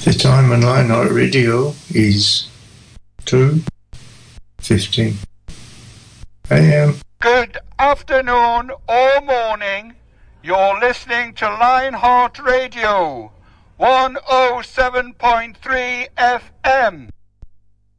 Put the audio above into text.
The time on Lionheart Radio is 2:15 a.m. Good afternoon or morning. You're listening to Lionheart Radio, 107.3 FM.